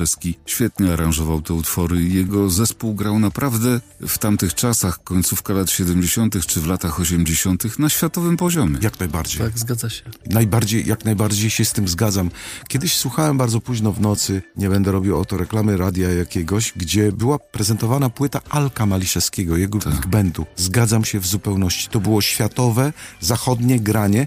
Maliszewski świetnie aranżował te utwory i jego zespół grał naprawdę w tamtych czasach, końcówka lat 70. czy w latach 80. na światowym poziomie. Jak najbardziej. Tak, zgadza się. Jak najbardziej się z tym zgadzam. Kiedyś słuchałem bardzo późno w nocy, nie będę robił autoreklamy radia jakiegoś, gdzie była prezentowana płyta Alka Maliszewskiego, jego big bandu. Zgadzam się w zupełności. To było światowe, zachodnie granie.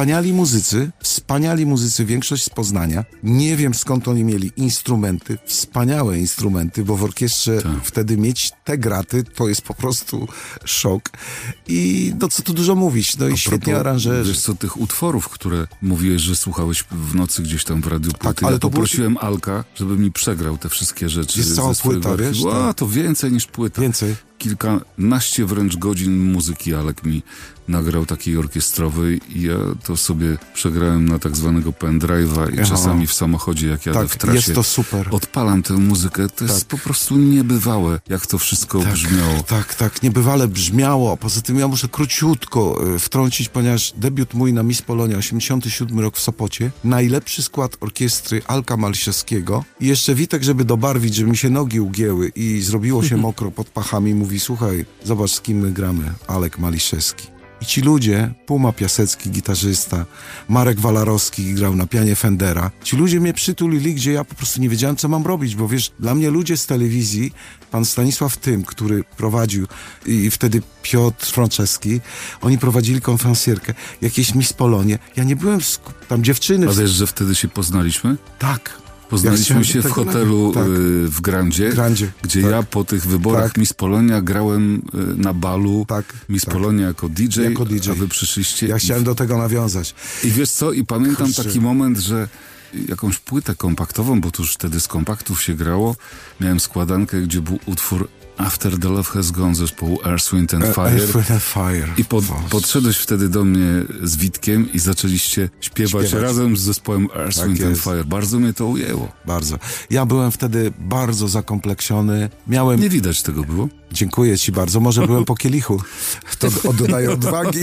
Wspaniali muzycy, większość z Poznania. Nie wiem skąd oni mieli instrumenty, wspaniałe instrumenty, bo w orkiestrze wtedy mieć te graty, to jest po prostu szok. I no co tu dużo mówić, no i świetnie aranżerzy. Wiesz co, tych utworów, które mówiłeś, że słuchałeś w nocy gdzieś tam w radiu płyty, ale ja to poprosiłem Alka, żeby mi przegrał te wszystkie rzeczy. Jest cała płyta, wiesz? A, to więcej niż płyta. Więcej. Kilkanaście wręcz godzin muzyki Alek mi nagrał takiej orkiestrowej i ja to sobie przegrałem na tak zwanego pendrive'a i czasami w samochodzie, jak jadę w trasie, jest to super. odpalam tę muzykę. To jest po prostu niebywałe, jak to wszystko brzmiało. Tak, niebywale brzmiało. Poza tym ja muszę króciutko wtrącić, ponieważ debiut mój na Miss Polonia, 87 rok w Sopocie, najlepszy skład orkiestry Alka Maliszewskiego i jeszcze Witek, żeby dobarwić, żeby mi się nogi ugięły i zrobiło się mokro pod pachami, mówi, słuchaj, zobacz z kim my gramy, Alek Maliszewski. I ci ludzie, Puma Piasecki, gitarzysta, Marek Walarowski grał na pianie Fendera, ci ludzie mnie przytulili, gdzie ja po prostu nie wiedziałem, co mam robić, bo wiesz, dla mnie ludzie z telewizji, pan Stanisław Tym, który prowadził i wtedy Piotr Franceski, oni prowadzili konferencjerkę, jakieś Miss Polonie, ja nie byłem tam dziewczyny. A wiesz, że wtedy się poznaliśmy? Tak. Poznaliśmy się w hotelu w Grandzie, gdzie ja po tych wyborach Miss Polonia grałem na balu Miss Polonia jako DJ, a wy przyszliście. Ja chciałem do tego nawiązać. I wiesz co, i pamiętam taki moment, że jakąś płytę kompaktową, bo to już wtedy z kompaktów się grało, miałem składankę, gdzie był utwór After the Love Has Gone zespołu Earth, Wind and Fire. I podszedłeś wtedy do mnie z Witkiem i zaczęliście śpiewać razem z zespołem Earth, Wind and Fire. Bardzo mnie to ujęło. Bardzo. Ja byłem wtedy bardzo zakompleksiony. Nie widać tego było? Dziękuję ci bardzo. Może byłem po kielichu. To dodaje odwagi.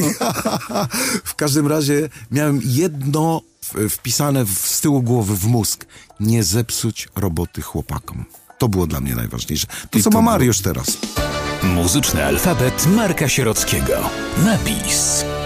W każdym razie miałem jedno wpisane z tyłu głowy w mózg. Nie zepsuć roboty chłopakom. To było dla mnie najważniejsze. To, co ma Mariusz teraz. Muzyczny alfabet Marka Sierockiego. Napis.